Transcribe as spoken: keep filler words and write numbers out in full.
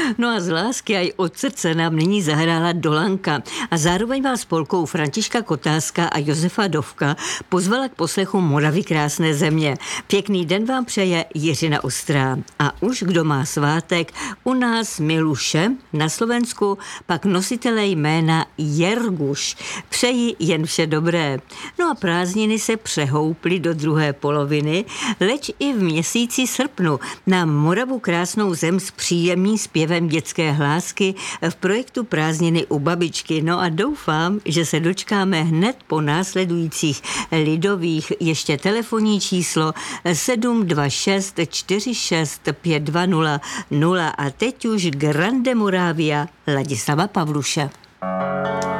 No a z lásky a i od srdce nám nyní zahrála Dolanka a zároveň vás spolkou Františka Kotázka a Josefa Dovka pozvala k poslechu Moravy krásné země. Pěkný den vám přeje Jiřina Ostrá. A už kdo má svátek, u nás Miluše, na Slovensku pak nositele jména Jerguš. Přeji jen vše dobré. No a prázdniny se přehouply do druhé poloviny, leč i v měsíci srpnu nám Moravu krásnou zem s příjemným zpěvem dětské hlásky v projektu Prázdniny u babičky. No a doufám, že se dočkáme hned po následujících lidových. Ještě telefonní číslo sedm dva šest čtyři šest pět dva nula nula a teď už Grande Moravia Ladislava Pavluše.